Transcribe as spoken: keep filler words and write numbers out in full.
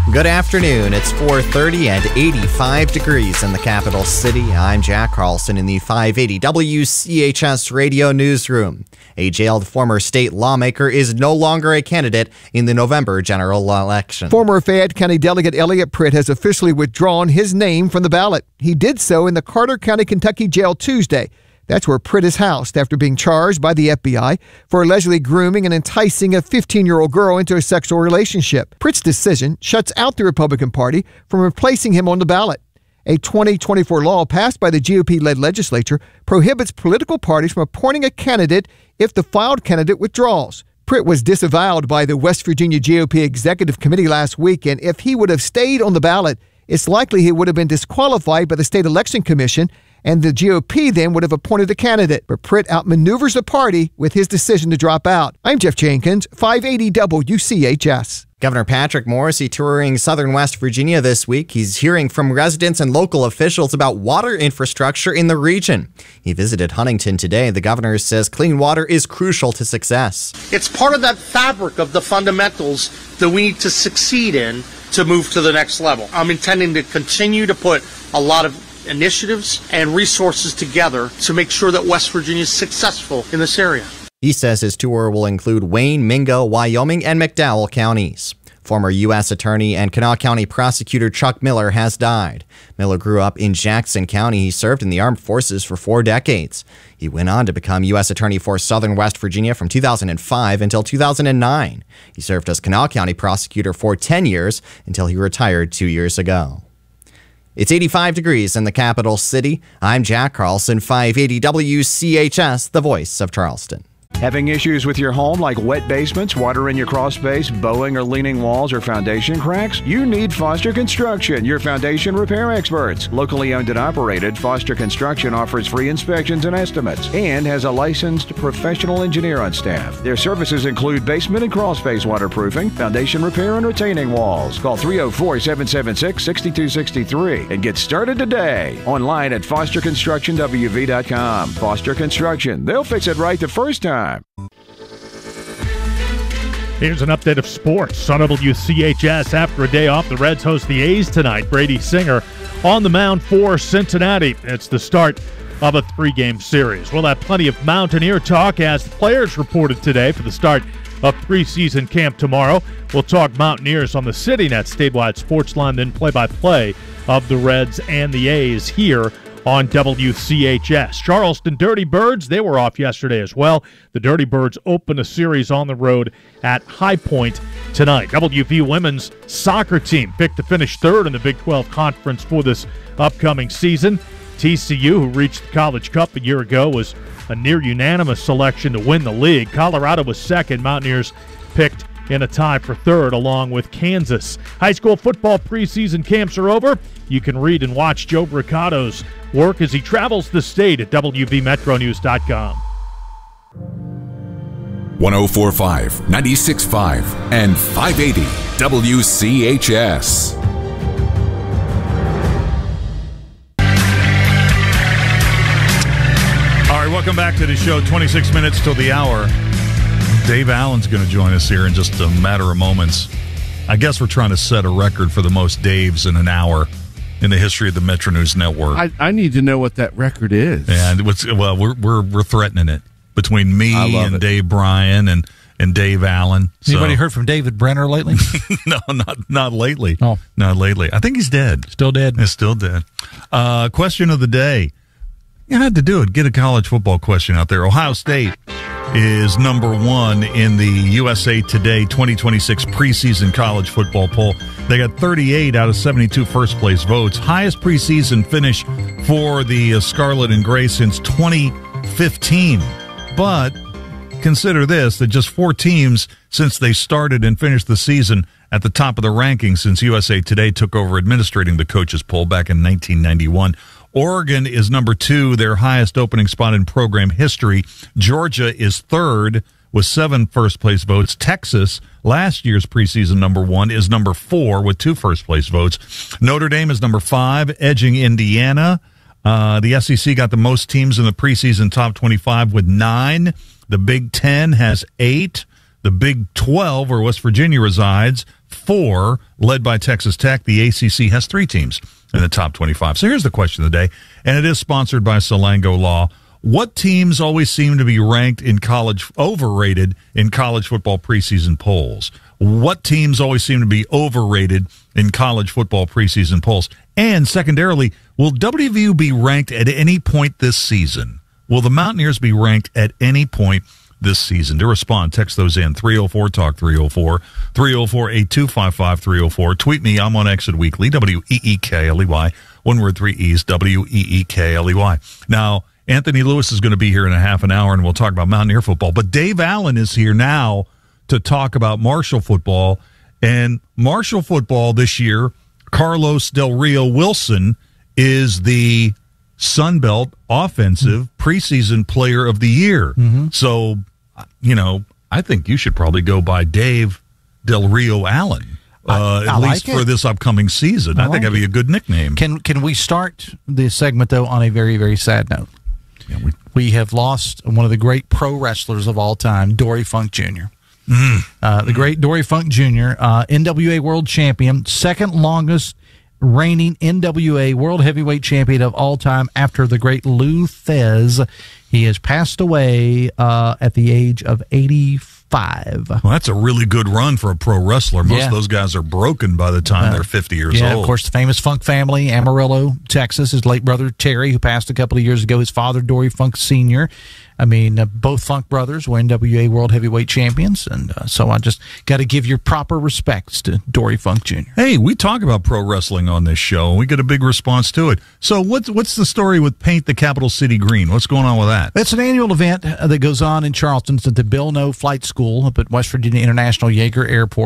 Good afternoon. It's four thirty and eighty-five degrees in the capital city. I'm Jack Carlson in the five eighty W C H S radio newsroom. A jailed former state lawmaker is no longer a candidate in the November general election. Former Fayette County Delegate Elliot Pritt has officially withdrawn his name from the ballot. He did so in the Carter County, Kentucky jail Tuesday. That's where Pritt is housed after being charged by the F B I for allegedly grooming and enticing a fifteen-year-old girl into a sexual relationship. Pritt's decision shuts out the Republican Party from replacing him on the ballot. A twenty twenty-four law passed by the G O P-led legislature prohibits political parties from appointing a candidate if the filed candidate withdraws. Pritt was disavowed by the West Virginia G O P Executive Committee last week, and if he would have stayed on the ballot, it's likely he would have been disqualified by the State Election Commission, and the G O P then would have appointed a candidate. But Pritt outmaneuvers the party with his decision to drop out. I'm Jeff Jenkins, five eighty W C H S. Governor Patrick Morrisey touring southern West Virginia this week. He's hearing from residents and local officials about water infrastructure in the region. He visited Huntington today. The governor says clean water is crucial to success. It's part of that fabric of the fundamentals that we need to succeed in to move to the next level. I'm intending to continue to put a lot of initiatives and resources together to make sure that West Virginia is successful in this area. He says his tour will include Wayne, Mingo, Wyoming, and McDowell counties. Former U S Attorney and Kanawha County Prosecutor Chuck Miller has died. Miller grew up in Jackson County. He served in the armed forces for four decades. He went on to become U S Attorney for Southern West Virginia from two thousand five until two thousand nine. He served as Kanawha County Prosecutor for ten years until he retired two years ago. It's eighty-five degrees in the capital city. I'm Jack Carlson, five eighty W C H S, the voice of Charleston. Having issues with your home like wet basements, water in your crawl space, bowing or leaning walls, or foundation cracks? You need Foster Construction, your foundation repair experts. Locally owned and operated, Foster Construction offers free inspections and estimates and has a licensed professional engineer on staff. Their services include basement and crawl space waterproofing, foundation repair, and retaining walls. Call three oh four, seven seven six, six two six three and get started today. Online at foster construction w v dot com. Foster Construction. They'll fix it right the first time. Here's an update of sports on W C H S. After a day off, the Reds host the A's tonight. Brady Singer on the mound for Cincinnati. It's the start of a three-game series. We'll have plenty of Mountaineer talk as the players reported today for the start of preseason camp tomorrow. We'll talk Mountaineers on the CityNet statewide sports line, then play-by-play of the Reds and the A's here on W C H S. Charleston Dirty Birds, they were off yesterday as well. The Dirty Birds open a series on the road at High Point tonight. W V women's soccer team picked to finish third in the Big twelve Conference for this upcoming season. T C U, who reached the College Cup a year ago, was a near unanimous selection to win the league. Colorado was second. Mountaineers picked in a tie for third along with Kansas. High school football preseason camps are over. You can read and watch Joe Bricato's work as he travels the state at w v metro news dot com. one oh four point five, ninety-six point five, and five eighty W C H S. All right, welcome back to the show. twenty-six minutes till the hour. Dave Allen's going to join us here in just a matter of moments. I guess we're trying to set a record for the most Daves in an hour in the history of the Metro News Network. I, I need to know what that record is. And what's well, we're we're we're threatening it between me and it. Dave Bryan and and Dave Allen. Anybody so. heard from David Brenner lately? no, not not lately. Oh, not lately. I think he's dead. Still dead. He's still dead. Uh, question of the day. You had to do it. Get a college football question out there. Ohio State is number one in the U S A Today twenty twenty-six preseason college football poll. They got thirty-eight out of seventy-two first-place votes. Highest preseason finish for the uh, Scarlet and Gray since twenty fifteen. But consider this, that just four teams since they started and finished the season at the top of the rankings since U S A Today took over administrating the coaches poll back in nineteen ninety-one. Oregon is number two, their highest opening spot in program history. Georgia is third with seven first-place votes. Texas, last year's preseason number one, is number four with two first-place votes. Notre Dame is number five, edging Indiana. Uh, the S E C got the most teams in the preseason top twenty-five with nine. The Big Ten has eight. The Big twelve, where West Virginia resides, four, led by Texas Tech. The A C C has three teams in the top twenty-five. So here's the question of the day, and it is sponsored by Salango Law. What teams always seem to be ranked in college, overrated in college football preseason polls? What teams always seem to be overrated in college football preseason polls? And secondarily, will W V U be ranked at any point this season? Will the Mountaineers be ranked at any point this season? To respond, text those in, three oh four talk three oh four, three oh four, eight two five five, three oh four. Tweet me, I'm on Exit Weekly, W E E K L E Y, one word, three E's, W E E K L E Y. Now, Anthony Lewis is going to be here in a half an hour, and we'll talk about Mountaineer football. But Dave Allen is here now to talk about Marshall football. And Marshall football this year, Carlos Del Rio Wilson is the Sun Belt Offensive Preseason Player of the Year. Mm-hmm. So, you know, I think you should probably go by Dave Del Rio Allen. Uh, I, at I least like for this upcoming season. I, I think like that'd be a good nickname. Can can we start this segment, though, on a very, very sad note? Yeah, we, we have lost one of the great pro wrestlers of all time, Dory Funk Junior Mm. Uh, the great Dory Funk Junior, uh, N W A World Champion, second longest reigning N W A World Heavyweight Champion of all time after the great Lou Thez. He has passed away uh, at the age of eighty-five. Well, that's a really good run for a pro wrestler. Most Yeah. of those guys are broken by the time uh, they're fifty years yeah, old. Of course, the famous Funk family, Amarillo, Texas. His late brother, Terry, who passed a couple of years ago. His father, Dory Funk Senior I mean, uh, both Funk brothers were N W A World Heavyweight Champions, and uh, so I just got to give your proper respects to Dory Funk Junior Hey, we talk about pro wrestling on this show, and we get a big response to it. So what's what's the story with Paint the Capital City Green? What's going on with that? It's an annual event uh, that goes on in Charleston. It's at the Bill No Flight School up at West Virginia International Yeager Airport.